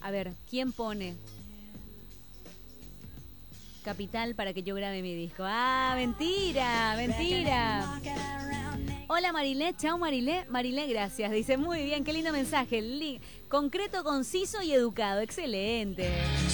A ver, ¿quién pone capital para que yo grabe mi disco? Ah, mentira, mentira. Hola Marilé, chao Marilé. Marilé, gracias. Dice, muy bien, qué lindo mensaje. Concreto, conciso y educado. Excelente.